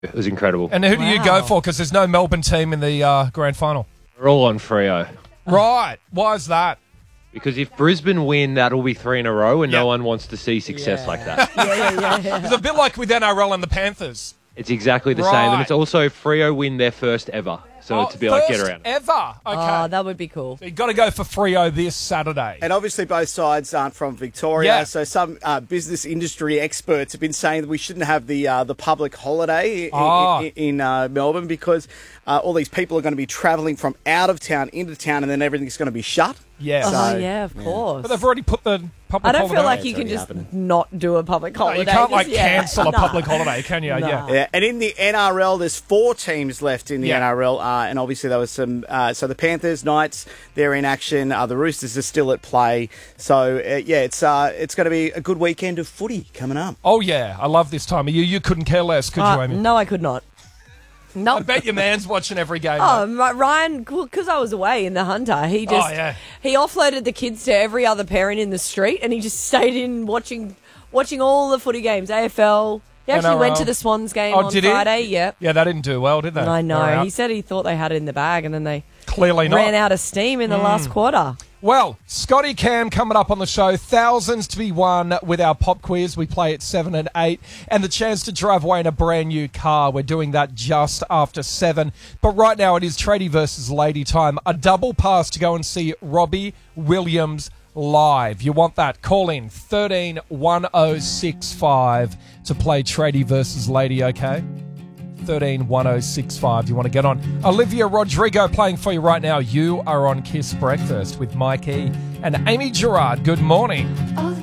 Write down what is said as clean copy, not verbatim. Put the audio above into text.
It was incredible. And who do you go for? Because there's no Melbourne team in the grand final. We're all on Freo. Right. Why is that? Because if Brisbane win, that'll be 3 in a row, and no one wants to see success like that. It's a bit like with NRL and the Panthers. It's exactly the same, and it's also Freo win their first ever. So to be like, get around. Ever. Okay. Oh, that would be cool. So you've got to go for Freo this Saturday. And obviously both sides aren't from Victoria, Yeah. so some business industry experts have been saying that we shouldn't have the public holiday in Melbourne because all these people are going to be travelling from out of town into town, and then everything's going to be shut. Yes. Of course. But they've already put the public I don't holiday. feel like you can just not do a public holiday. You can't Just- cancel a no. public holiday, can you? No. Yeah, and in the NRL, there's 4 teams left in the Yeah. NRL, and obviously there was some. So the Panthers, Knights, they're in action. The Roosters are still at play. So it's going to be a good weekend of footy coming up. Oh, yeah. I love this time of year. You couldn't care less, could you, Amy? No, I could not. No. I bet your man's watching every game. Oh, Ryan, because I was away in the Hunter, he offloaded the kids to every other parent in the street, and he just stayed in watching all the footy games, AFL. He actually went to the Swans game on Friday. Yeah, they didn't do well, did they? I know. He said he thought they had it in the bag, and then they clearly ran out of steam in the last quarter. Well, Scotty Cam coming up on the show. Thousands to be won with our pop quiz. We play at 7 and 8. And the chance to drive away in a brand new car. We're doing that just after 7. But right now it is Tradie versus Lady time. A double pass to go and see Robbie Williams live. You want that? Call in 131065 to play Tradie versus Lady, okay? 131065. You want to get on? Olivia Rodrigo playing for you right now. You are on Kiss Breakfast with Mikey and Amy Gerard. Good morning. Oh,